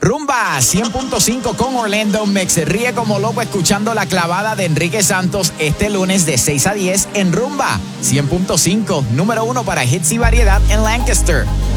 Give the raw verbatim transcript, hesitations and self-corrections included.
Rumba cien punto cinco con Orlando Mix. Se ríe como loco escuchando la clavada de Enrique Santos este lunes de seis a diez en Rumba cien punto cinco, número uno para hits y variedad en Lancaster.